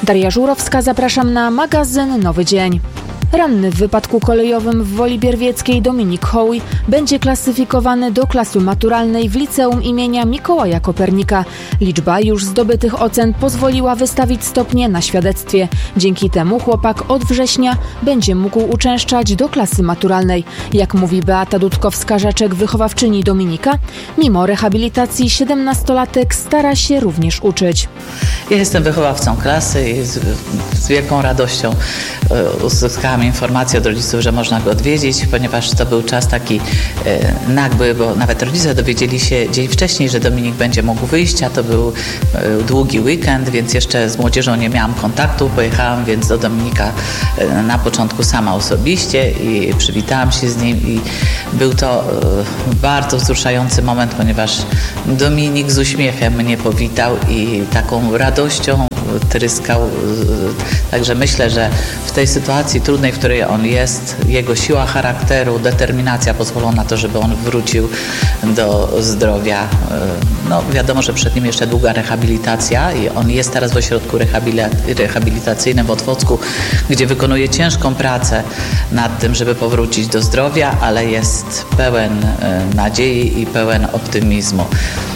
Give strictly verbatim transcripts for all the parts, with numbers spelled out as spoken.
Daria Żurowska, zapraszam na magazyn Nowy Dzień. Ranny w wypadku kolejowym w Woli Bierwieckiej Dominik Hołj będzie klasyfikowany do klasy maturalnej w liceum imienia Mikołaja Kopernika. Liczba już zdobytych ocen pozwoliła wystawić stopnie na świadectwie. Dzięki temu chłopak od września będzie mógł uczęszczać do klasy maturalnej. Jak mówi Beata Dudkowska-Rzeczek, wychowawczyni Dominika, mimo rehabilitacji siedemnastolatek stara się również uczyć. Ja jestem wychowawcą klasy i z, z wielką radością uzyskałam informację od rodziców, że można go odwiedzić, ponieważ to był czas taki e, nagły, bo nawet rodzice dowiedzieli się dzień wcześniej, że Dominik będzie mógł wyjść, a to był e, długi weekend, więc jeszcze z młodzieżą nie miałam kontaktu. Pojechałam więc do Dominika e, na początku sama osobiście i przywitałam się z nim i był to e, bardzo wzruszający moment, ponieważ Dominik z uśmiechem mnie powitał i taką radością tryskał. Także myślę, że w tej sytuacji trudnej, w której on jest, jego siła charakteru, determinacja pozwolą na to, żeby on wrócił do zdrowia. No wiadomo, że przed nim jeszcze długa rehabilitacja i on jest teraz w ośrodku rehabilitacyjnym w Otwocku, gdzie wykonuje ciężką pracę nad tym, żeby powrócić do zdrowia, ale jest pełen nadziei i pełen optymizmu.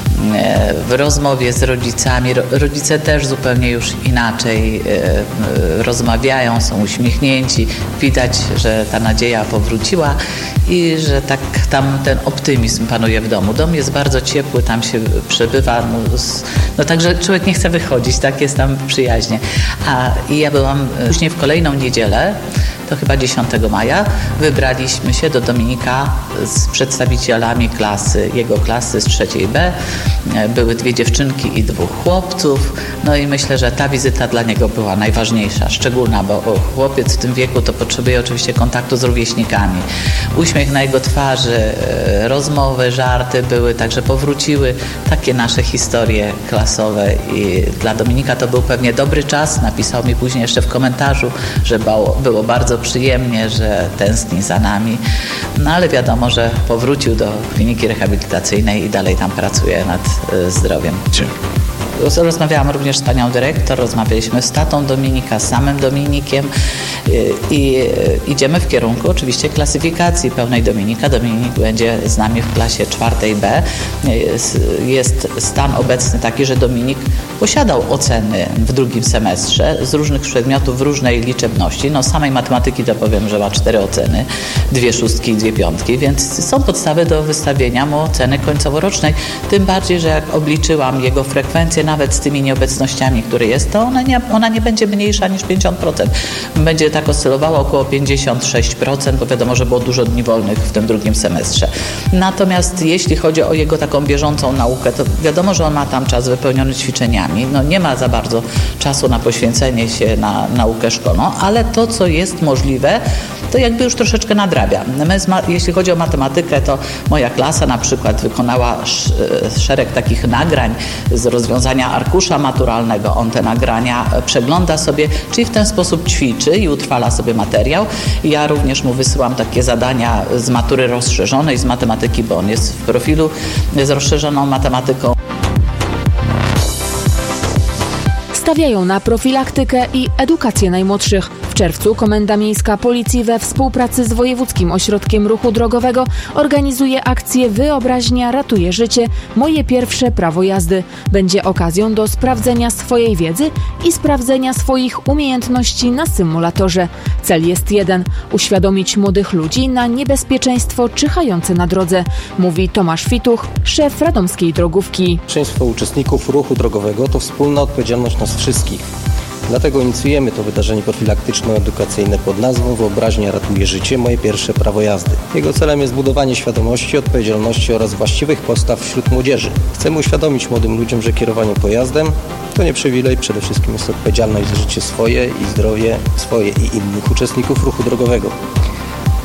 W rozmowie z rodzicami, rodzice też zupełnie już inaczej rozmawiają, są uśmiechnięci, widać, że ta nadzieja powróciła i że tak tam ten optymizm panuje w domu. Dom jest bardzo ciepły, tam się przebywa, no, no także człowiek nie chce wychodzić, tak jest tam przyjaźnie. A i ja byłam później w kolejną niedzielę, to chyba dziesiątego maja, wybraliśmy się do Dominika z przedstawicielami klasy, jego klasy z trzeciej B. Były dwie dziewczynki i dwóch chłopców. No i myślę, że ta wizyta dla niego była najważniejsza, szczególna, bo chłopiec w tym wieku to potrzebuje oczywiście kontaktu z rówieśnikami. Uśmiech na jego twarzy, rozmowy, żarty były, także powróciły takie nasze historie klasowe i dla Dominika to był pewnie dobry czas. Napisał mi później jeszcze w komentarzu, że było bardzo przyjemnie, że tęskni za nami. No ale wiadomo, że powrócił do kliniki rehabilitacyjnej i dalej tam pracuje nad y, zdrowiem. Rozmawiałam również z panią dyrektor, rozmawialiśmy z tatą Dominika, z samym Dominikiem i idziemy w kierunku oczywiście klasyfikacji pełnej Dominika. Dominik będzie z nami w klasie czwartej B. Jest, jest stan obecny taki, że Dominik posiadał oceny w drugim semestrze z różnych przedmiotów w różnej liczebności. No samej matematyki to powiem, że ma cztery oceny, dwie szóstki i dwie piątki, więc są podstawy do wystawienia mu oceny końcoworocznej. Tym bardziej, że jak obliczyłam jego frekwencję nawet z tymi nieobecnościami, które jest, to ona nie, ona nie będzie mniejsza niż pięćdziesiąt procent. Będzie tak oscylowała około pięćdziesiąt sześć procent, bo wiadomo, że było dużo dni wolnych w tym drugim semestrze. Natomiast jeśli chodzi o jego taką bieżącą naukę, to wiadomo, że on ma tam czas wypełniony ćwiczeniami. No nie ma za bardzo czasu na poświęcenie się na naukę szkolną, ale to, co jest możliwe, to jakby już troszeczkę nadrabia. My, jeśli chodzi o matematykę, to moja klasa na przykład wykonała szereg takich nagrań z rozwiązania arkusza maturalnego. On te nagrania przegląda sobie, czyli w ten sposób ćwiczy i utrwala sobie materiał. Ja również mu wysyłam takie zadania z matury rozszerzonej, z matematyki, bo on jest w profilu z rozszerzoną matematyką. Stawiają na profilaktykę i edukację najmłodszych. W czerwcu Komenda Miejska Policji we współpracy z Wojewódzkim Ośrodkiem Ruchu Drogowego organizuje akcję Wyobraźnia ratuje życie – Moje pierwsze prawo jazdy. Będzie okazją do sprawdzenia swojej wiedzy i sprawdzenia swoich umiejętności na symulatorze. Cel jest jeden – uświadomić młodych ludzi na niebezpieczeństwo czyhające na drodze, mówi Tomasz Fituch, szef radomskiej drogówki. Bezpieczeństwo uczestników ruchu drogowego to wspólna odpowiedzialność nas wszystkich. Dlatego inicjujemy to wydarzenie profilaktyczno-edukacyjne pod nazwą Wyobraźnia ratuje życie – Moje pierwsze prawo jazdy. Jego celem jest budowanie świadomości, odpowiedzialności oraz właściwych postaw wśród młodzieży. Chcemy uświadomić młodym ludziom, że kierowanie pojazdem to nie przywilej, przede wszystkim jest odpowiedzialność za życie swoje i zdrowie swoje i innych uczestników ruchu drogowego.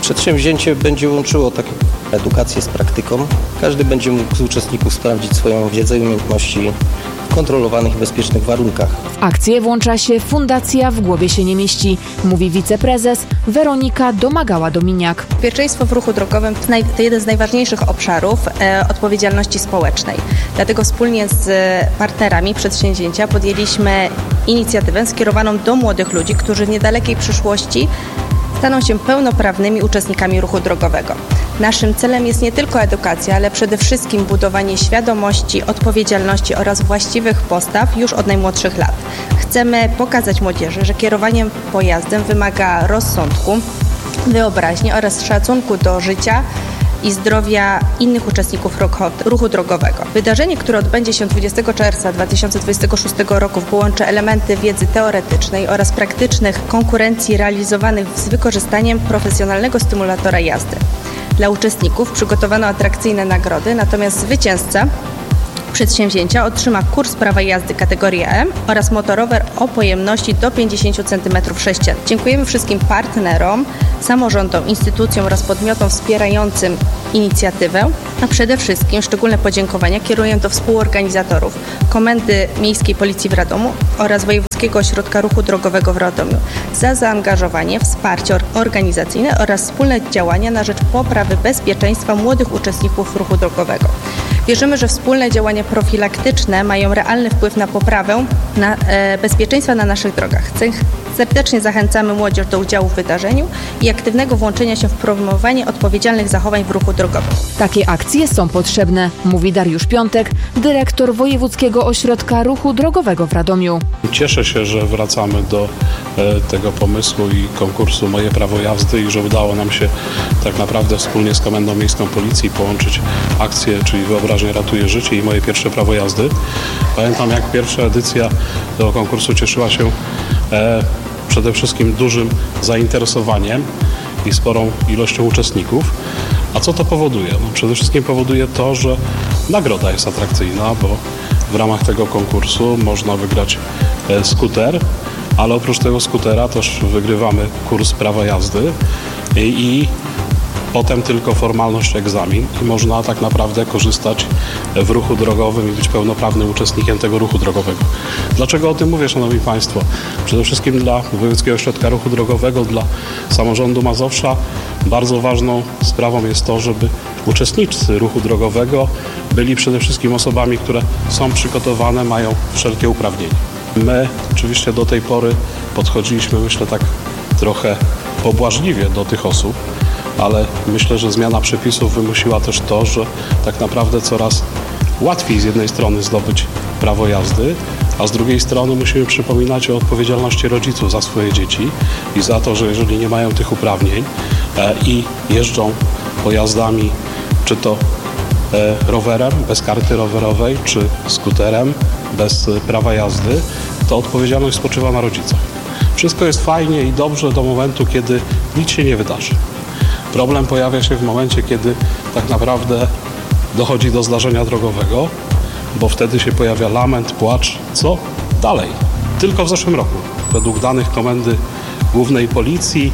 Przedsięwzięcie będzie łączyło tak edukację z praktyką. Każdy będzie mógł z uczestników sprawdzić swoją wiedzę i umiejętności w kontrolowanych i bezpiecznych warunkach. W akcję włącza się Fundacja W Głowie się nie mieści, mówi wiceprezes Weronika Domagała-Dominiak. Bezpieczeństwo w ruchu drogowym to jeden z najważniejszych obszarów e, odpowiedzialności społecznej. Dlatego wspólnie z partnerami przedsięwzięcia podjęliśmy inicjatywę skierowaną do młodych ludzi, którzy w niedalekiej przyszłości staną się pełnoprawnymi uczestnikami ruchu drogowego. Naszym celem jest nie tylko edukacja, ale przede wszystkim budowanie świadomości, odpowiedzialności oraz właściwych postaw już od najmłodszych lat. Chcemy pokazać młodzieży, że kierowanie pojazdem wymaga rozsądku, wyobraźni oraz szacunku do życia i zdrowia innych uczestników ruchu drogowego. Wydarzenie, które odbędzie się dwudziestego czerwca dwa tysiące dwudziestego szóstego roku, połączy elementy wiedzy teoretycznej oraz praktycznych konkurencji realizowanych z wykorzystaniem profesjonalnego stymulatora jazdy. Dla uczestników przygotowano atrakcyjne nagrody, natomiast zwycięzca przedsięwzięcia otrzyma kurs prawa jazdy kategorii M oraz motorower o pojemności do pięćdziesiąt centymetrów sześciennych. Dziękujemy wszystkim partnerom, samorządom, instytucjom oraz podmiotom wspierającym inicjatywę, a przede wszystkim szczególne podziękowania kieruję do współorganizatorów Komendy Miejskiej Policji w Radomiu oraz Wojewódzkiego Ośrodka Ruchu Drogowego w Radomiu za zaangażowanie, wsparcie organizacyjne oraz wspólne działania na rzecz poprawy bezpieczeństwa młodych uczestników ruchu drogowego. Wierzymy, że wspólne działania profilaktyczne mają realny wpływ na poprawę na, e, bezpieczeństwa na naszych drogach. Serdecznie zachęcamy młodzież do udziału w wydarzeniu i aktywnego włączenia się w promowanie odpowiedzialnych zachowań w ruchu drogowym. Takie akcje są potrzebne, mówi Dariusz Piątek, dyrektor Wojewódzkiego Ośrodka Ruchu Drogowego w Radomiu. Cieszę się, że wracamy do e, tego pomysłu i konkursu Moje Prawo Jazdy i że udało nam się tak naprawdę wspólnie z Komendą Miejską Policji połączyć akcję, czyli Wyobraźnia ratuje życie i Moje Pierwsze Prawo Jazdy. Pamiętam, jak pierwsza edycja tego konkursu cieszyła się e, przede wszystkim dużym zainteresowaniem i sporą ilością uczestników. A co to powoduje? No przede wszystkim powoduje to, że nagroda jest atrakcyjna, bo w ramach tego konkursu można wygrać e, skuter, ale oprócz tego skutera też wygrywamy kurs prawa jazdy i, i potem tylko formalność egzamin i można tak naprawdę korzystać w ruchu drogowym i być pełnoprawnym uczestnikiem tego ruchu drogowego. Dlaczego o tym mówię, Szanowni Państwo? Przede wszystkim dla Wojewódzkiego Ośrodka Ruchu Drogowego, dla samorządu Mazowsza bardzo ważną sprawą jest to, żeby uczestnicy ruchu drogowego byli przede wszystkim osobami, które są przygotowane, mają wszelkie uprawnienia. My oczywiście do tej pory podchodziliśmy, myślę, tak trochę pobłażliwie do tych osób, ale myślę, że zmiana przepisów wymusiła też to, że tak naprawdę coraz łatwiej z jednej strony zdobyć prawo jazdy, a z drugiej strony musimy przypominać o odpowiedzialności rodziców za swoje dzieci i za to, że jeżeli nie mają tych uprawnień e, i jeżdżą pojazdami, czy to e, rowerem bez karty rowerowej, czy skuterem bez e, prawa jazdy, to odpowiedzialność spoczywa na rodzicach. Wszystko jest fajnie i dobrze do momentu, kiedy nic się nie wydarzy. Problem pojawia się w momencie, kiedy tak naprawdę dochodzi do zdarzenia drogowego, bo wtedy się pojawia lament, płacz. Co dalej? Tylko w zeszłym roku, według danych Komendy Głównej Policji,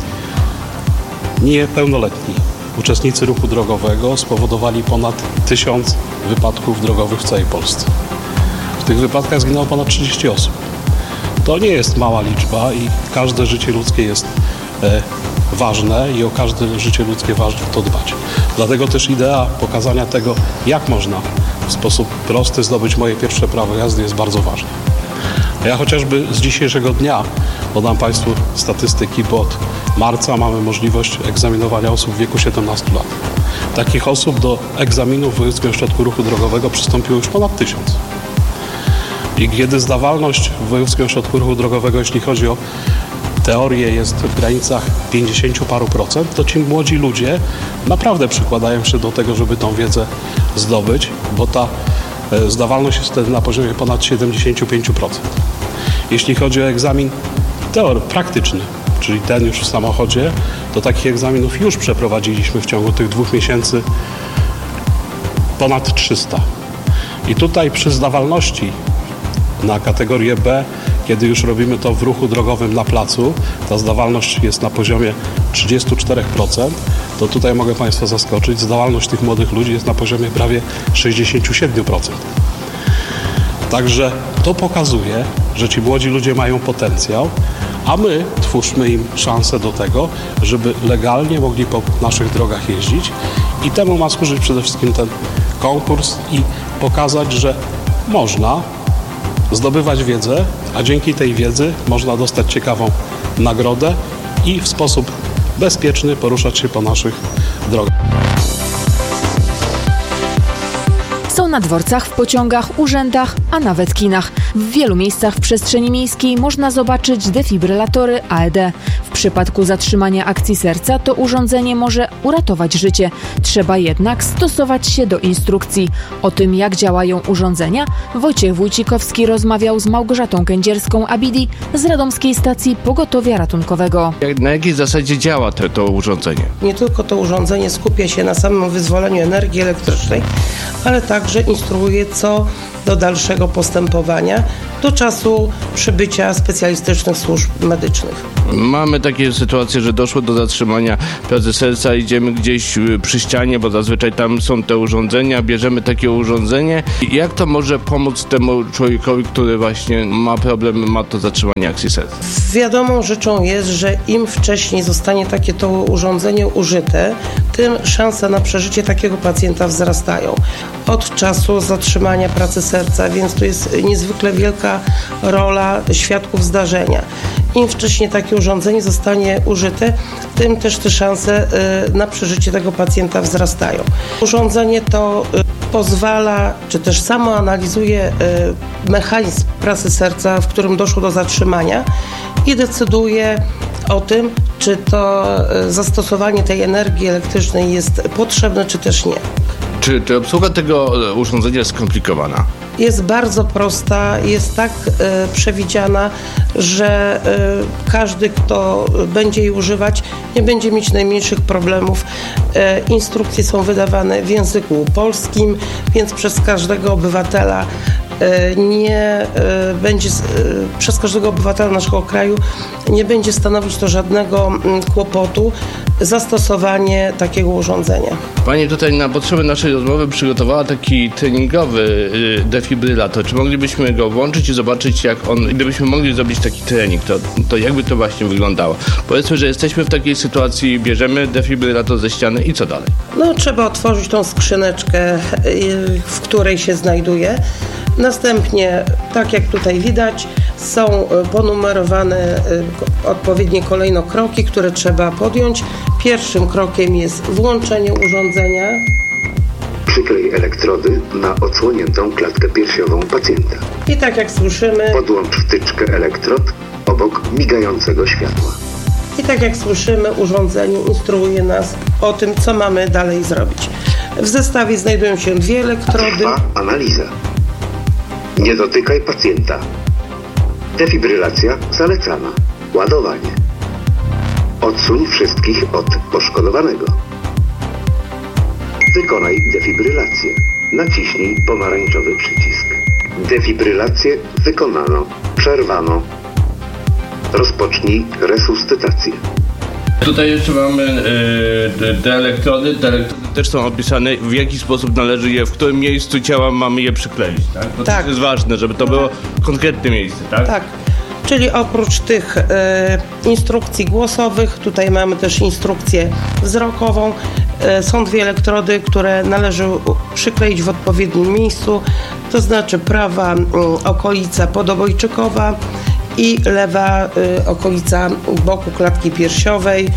niepełnoletni uczestnicy ruchu drogowego spowodowali ponad tysiąc wypadków drogowych w całej Polsce. W tych wypadkach zginęło ponad trzydzieści osób. To nie jest mała liczba i każde życie ludzkie jest e, ważne i o każde życie ludzkie ważne to dbać. Dlatego też idea pokazania tego, jak można w sposób prosty zdobyć moje pierwsze prawo jazdy jest bardzo ważna. Ja chociażby z dzisiejszego dnia podam Państwu statystyki, bo od marca mamy możliwość egzaminowania osób w wieku siedemnastu lat. Takich osób do egzaminów w Wojewódzkim Ośrodku Ruchu Drogowego przystąpiło już ponad tysiąc. I kiedy zdawalność w Wojewódzkim Ośrodku Ruchu Drogowego, jeśli chodzi o teorię, jest w granicach pięćdziesięciu paru procent, to ci młodzi ludzie naprawdę przykładają się do tego, żeby tą wiedzę zdobyć, bo ta zdawalność jest wtedy na poziomie ponad siedemdziesięciu pięciu procent. Jeśli chodzi o egzamin teorii praktyczny, czyli ten już w samochodzie, to takich egzaminów już przeprowadziliśmy w ciągu tych dwóch miesięcy ponad trzysta. I tutaj przy zdawalności na kategorię B, kiedy już robimy to w ruchu drogowym na placu, ta zdawalność jest na poziomie trzydziestu czterech procent, to tutaj mogę Państwa zaskoczyć, zdolność tych młodych ludzi jest na poziomie prawie sześćdziesiąt siedem procent. Także to pokazuje, że ci młodzi ludzie mają potencjał, a my twórzmy im szansę do tego, żeby legalnie mogli po naszych drogach jeździć i temu ma służyć przede wszystkim ten konkurs i pokazać, że można zdobywać wiedzę, a dzięki tej wiedzy można dostać ciekawą nagrodę i w sposób bezpieczny poruszać się po naszych drogach. Są na dworcach, w pociągach, urzędach, a nawet kinach. W wielu miejscach w przestrzeni miejskiej można zobaczyć defibrylatory A E D. W przypadku zatrzymania akcji serca to urządzenie może uratować życie. Trzeba jednak stosować się do instrukcji. O tym, jak działają urządzenia, Wojciech Wójcikowski rozmawiał z Małgorzatą Kędzierską-Abidi z Radomskiej Stacji Pogotowia Ratunkowego. Na jakiej zasadzie działa to, to urządzenie? Nie tylko to urządzenie skupia się na samym wyzwoleniu energii elektrycznej, ale także instruuje co do dalszego postępowania do czasu przybycia specjalistycznych służb medycznych. Mamy takie sytuacje, że doszło do zatrzymania pracy serca, idziemy gdzieś przy ścianie, bo zazwyczaj tam są te urządzenia, bierzemy takie urządzenie. Jak to może pomóc temu człowiekowi, który właśnie ma problem, ma to zatrzymanie akcji serca? Wiadomą rzeczą jest, że im wcześniej zostanie takie to urządzenie użyte, tym szanse na przeżycie takiego pacjenta wzrastają od czasu zatrzymania pracy serca, więc tu jest niezwykle wielka rola świadków zdarzenia. Im wcześniej takie urządzenie zostanie użyte, tym też te szanse na przeżycie tego pacjenta wzrastają. Urządzenie to pozwala, czy też samo analizuje mechanizm pracy serca, w którym doszło do zatrzymania i decyduje o tym, czy to zastosowanie tej energii elektrycznej jest potrzebne, czy też nie. Czy, czy obsługa tego urządzenia jest skomplikowana? Jest bardzo prosta, jest tak e, przewidziana, że e, każdy, kto będzie jej używać, nie będzie mieć najmniejszych problemów. E, instrukcje są wydawane w języku polskim, więc przez każdego obywatela e, nie e, będzie, e, przez każdego obywatela naszego kraju nie będzie stanowić to żadnego m, kłopotu zastosowanie takiego urządzenia. Pani tutaj na potrzeby naszej rozmowy przygotowała taki treningowy y, defibrylator. Czy moglibyśmy go włączyć i zobaczyć, jak on, gdybyśmy mogli zrobić taki trening, to, to jakby to właśnie wyglądało? Powiedzmy, że jesteśmy w takiej sytuacji, bierzemy defibrylator ze ściany i co dalej? No, trzeba otworzyć tą skrzyneczkę, y, w której się znajduje. Następnie, tak jak tutaj widać, są ponumerowane y, odpowiednie kolejno kroki, które trzeba podjąć. Pierwszym krokiem jest włączenie urządzenia. Przyklej elektrody na odsłoniętą klatkę piersiową pacjenta. I tak jak słyszymy... Podłącz wtyczkę elektrod obok migającego światła. I tak jak słyszymy, urządzenie instruuje nas o tym, co mamy dalej zrobić. W zestawie znajdują się dwie elektrody. Trwa analiza. Nie dotykaj pacjenta. Defibrylacja zalecana. Ładowanie. Odsuń wszystkich od poszkodowanego. Wykonaj defibrylację. Naciśnij pomarańczowy przycisk. Defibrylację wykonano. Przerwano. Rozpocznij resuscytację. Tutaj jeszcze mamy y, te elektrody. Te elektrody też są opisane, w jaki sposób należy je, w którym miejscu ciała mamy je przykleić, tak? Bo tak. To jest ważne, żeby to było konkretne miejsce, tak? Tak. Czyli oprócz tych y, instrukcji głosowych, tutaj mamy też instrukcję wzrokową. Y, są dwie elektrody, które należy przykleić w odpowiednim miejscu, to znaczy prawa y, okolica podobojczykowa i lewa y, okolica boku klatki piersiowej.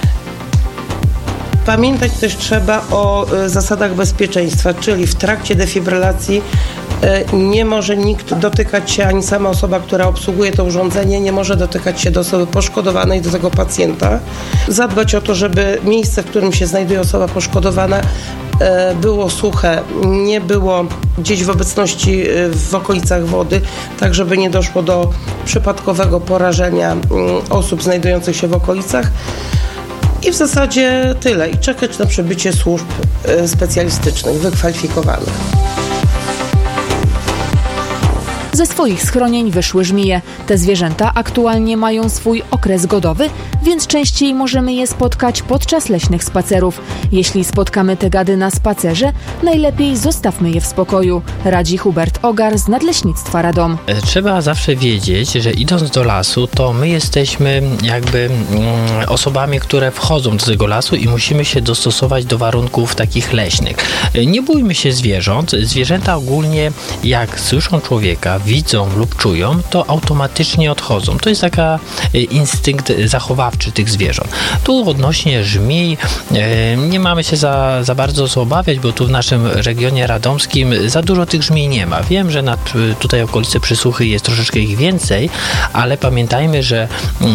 Pamiętać też trzeba o y, zasadach bezpieczeństwa, czyli w trakcie defibrylacji y, nie może nikt dotykać się, ani sama osoba, która obsługuje to urządzenie, nie może dotykać się do osoby poszkodowanej, do tego pacjenta. Zadbać o to, żeby miejsce, w którym się znajduje osoba poszkodowana, y, było suche, nie było gdzieś w obecności y, w okolicach wody, tak żeby nie doszło do przypadkowego porażenia y, osób znajdujących się w okolicach. I w zasadzie tyle. I czekać na przybycie służb specjalistycznych, wykwalifikowanych. Ze swoich schronień wyszły żmije. Te zwierzęta aktualnie mają swój okres godowy, więc częściej możemy je spotkać podczas leśnych spacerów. Jeśli spotkamy te gady na spacerze, najlepiej zostawmy je w spokoju, radzi Hubert Ogar z Nadleśnictwa Radom. Trzeba zawsze wiedzieć, że idąc do lasu, to my jesteśmy jakby mm, osobami, które wchodzą do tego lasu i musimy się dostosować do warunków takich leśnych. Nie bójmy się zwierząt. Zwierzęta ogólnie jak słyszą człowieka, widzą lub czują, to automatycznie odchodzą. To jest taka instynkt zachowawczy tych zwierząt. Tu odnośnie żmij e, nie mamy się za, za bardzo co obawiać, bo tu w naszym regionie radomskim za dużo tych żmij nie ma. Wiem, że nad tutaj okolice Przysłuchy jest troszeczkę ich więcej, ale pamiętajmy, że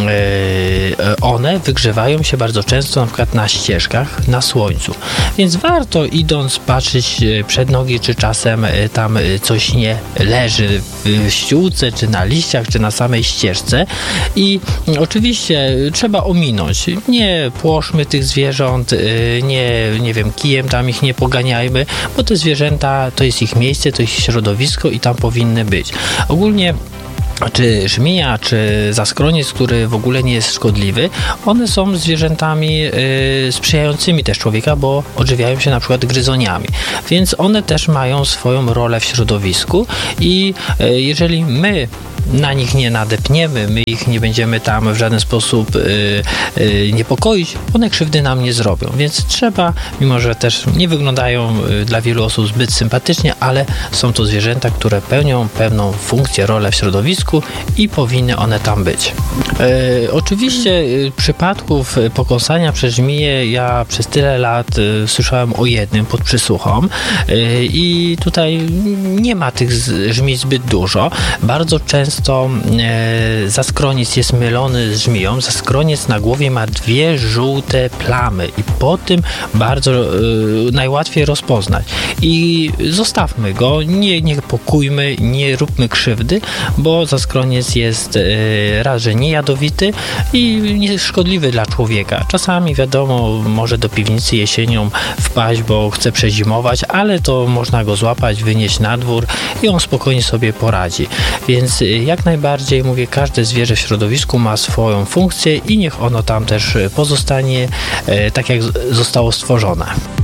e, one wygrzewają się bardzo często na przykład na ścieżkach, na słońcu. Więc warto idąc patrzeć przed nogi, czy czasem tam coś nie leży w ściółce, czy na liściach, czy na samej ścieżce. I oczywiście trzeba ominąć. Nie płoszmy tych zwierząt, nie, nie wiem, kijem tam ich nie poganiajmy, bo te zwierzęta to jest ich miejsce, to ich środowisko i tam powinny być. Ogólnie czy żmija, czy zaskroniec, który w ogóle nie jest szkodliwy, one są zwierzętami y, sprzyjającymi też człowieka, bo odżywiają się na przykład gryzoniami. Więc one też mają swoją rolę w środowisku i y, jeżeli my na nich nie nadepniemy, my ich nie będziemy tam w żaden sposób y, y, niepokoić, one krzywdy nam nie zrobią. Więc trzeba, mimo że też nie wyglądają y, dla wielu osób zbyt sympatycznie, ale są to zwierzęta, które pełnią pewną funkcję, rolę w środowisku i powinny one tam być. Y, oczywiście y, przypadków pokąsania przez żmiję ja przez tyle lat y, słyszałem o jednym pod Przysłuchą y, i tutaj nie ma tych żmij zbyt dużo. Bardzo często Często e, zaskroniec jest mylony z żmiją. Zaskroniec na głowie ma dwie żółte plamy i po tym bardzo e, najłatwiej rozpoznać. I zostawmy go, nie, nie pokójmy, nie róbmy krzywdy, bo zaskroniec jest e, raz, że niejadowity i nieszkodliwy dla człowieka. Czasami wiadomo, może do piwnicy jesienią wpaść, bo chce przezimować, ale to można go złapać, wynieść na dwór i on spokojnie sobie poradzi. Więc jak najbardziej, mówię, każde zwierzę w środowisku ma swoją funkcję i niech ono tam też pozostanie e, tak, jak zostało stworzone.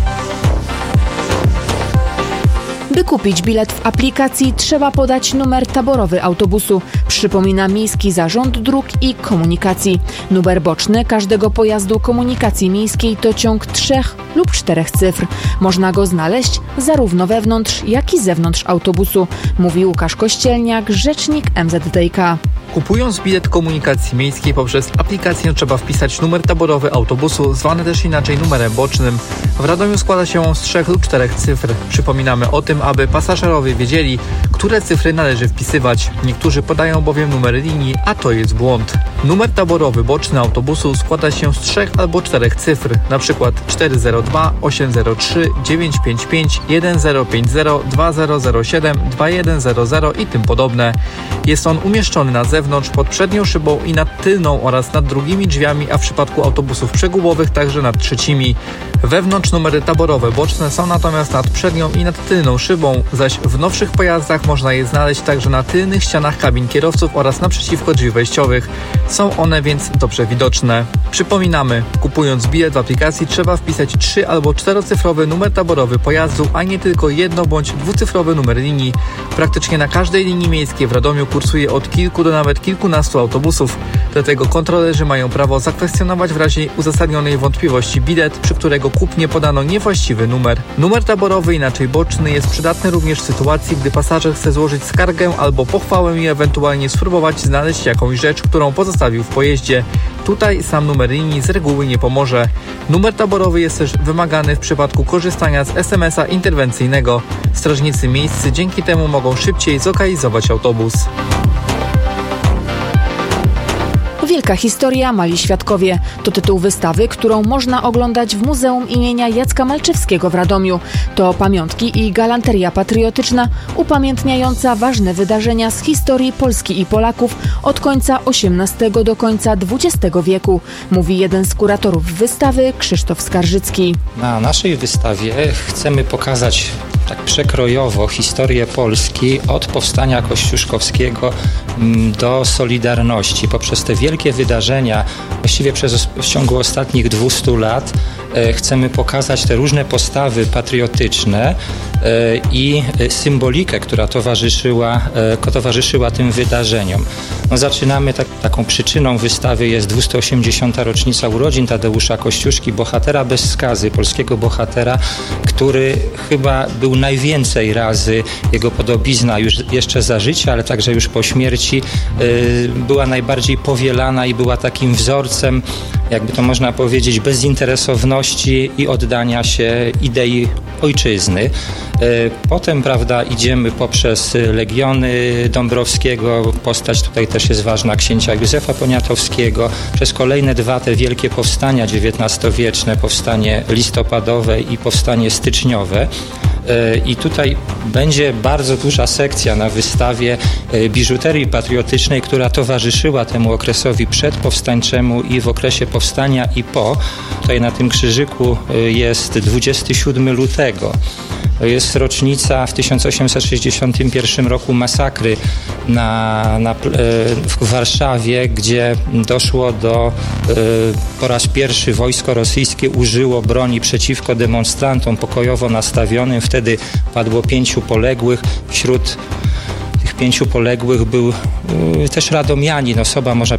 By kupić bilet w aplikacji, trzeba podać numer taborowy autobusu. Przypomina Miejski Zarząd Dróg i Komunikacji. Numer boczny każdego pojazdu komunikacji miejskiej to ciąg trzech lub czterech cyfr. Można go znaleźć zarówno wewnątrz, jak i zewnątrz autobusu, mówi Łukasz Kościelniak, rzecznik M Z D K. Kupując bilet komunikacji miejskiej poprzez aplikację trzeba wpisać numer taborowy autobusu, zwany też inaczej numerem bocznym. W Radomiu składa się on z trzech lub czterech cyfr. Przypominamy o tym, aby pasażerowie wiedzieli, które cyfry należy wpisywać. Niektórzy podają bowiem numery linii, a to jest błąd. Numer taborowy boczny autobusu składa się z trzech albo czterech cyfr, np. cztery zero dwa, osiem zero trzy, dziewięć pięć pięć, jeden zero pięć zero, dwa zero zero siedem, dwa jeden zero zero i tym podobne. Jest on umieszczony na zewnątrz pod przednią szybą i nad tylną oraz nad drugimi drzwiami, a w przypadku autobusów przegubowych także nad trzecimi. Wewnątrz numery taborowe boczne są natomiast nad przednią i nad tylną szybą, zaś w nowszych pojazdach można je znaleźć także na tylnych ścianach kabin kierowców oraz naprzeciwko drzwi wejściowych. Są one więc dobrze widoczne. Przypominamy, kupując bilet w aplikacji trzeba wpisać trzy albo czterocyfrowy numer taborowy pojazdu, a nie tylko jedno bądź dwucyfrowy numer linii. Praktycznie na każdej linii miejskiej w Radomiu kursuje od kilku do nawet kilkunastu autobusów. Dlatego kontrolerzy mają prawo zakwestionować w razie uzasadnionej wątpliwości bilet, przy którego kupnie podano niewłaściwy numer. Numer taborowy, inaczej boczny, jest przydatny również w sytuacji, gdy pasażer chce złożyć skargę albo pochwałę i ewentualnie spróbować znaleźć jakąś rzecz, którą pozostawił w pojeździe. Tutaj sam numer linii z reguły nie pomoże. Numer taborowy jest też wymagany w przypadku korzystania z es em es a interwencyjnego. Strażnicy miejscy dzięki temu mogą szybciej zlokalizować autobus. To wielka historia, mali świadkowie. To tytuł wystawy, którą można oglądać w Muzeum imienia Jacka Malczewskiego w Radomiu. To pamiątki i galanteria patriotyczna upamiętniająca ważne wydarzenia z historii Polski i Polaków od końca osiemnastego do końca dwudziestego wieku, mówi jeden z kuratorów wystawy, Krzysztof Skarżycki. Na naszej wystawie chcemy pokazać tak przekrojowo historię Polski od powstania kościuszkowskiego do Solidarności. Poprzez te wielkie wydarzenia, właściwie przez, w ciągu ostatnich dwustu lat, e, chcemy pokazać te różne postawy patriotyczne e, i symbolikę, która towarzyszyła, e, towarzyszyła tym wydarzeniom. No, zaczynamy tak, taką przyczyną wystawy jest dwusta osiemdziesiąta rocznica urodzin Tadeusza Kościuszki, bohatera bez skazy, polskiego bohatera, który chyba był najwięcej razy, jego podobizna już jeszcze za życia, ale także już po śmierci y, była najbardziej powielana i była takim wzorcem, jakby to można powiedzieć, bezinteresowności i oddania się idei ojczyzny. Y, potem, prawda, idziemy poprzez Legiony Dąbrowskiego, postać tutaj też jest ważna, księcia Józefa Poniatowskiego, przez kolejne dwa te wielkie powstania dziewiętnastowieczne, powstanie listopadowe i powstanie styczniowe. I tutaj będzie bardzo duża sekcja na wystawie biżuterii patriotycznej, która towarzyszyła temu okresowi przedpowstańczemu i w okresie powstania i po. Tutaj na tym krzyżyku jest dwudziestego siódmego lutego. To jest rocznica w tysiąc osiemset sześćdziesiątym pierwszym roku masakry na, na, w Warszawie, gdzie doszło do, po raz pierwszy wojsko rosyjskie użyło broni przeciwko demonstrantom pokojowo nastawionym. Wtedy padło pięciu poległych. Wśród tych pięciu poległych był też radomianin, osoba, można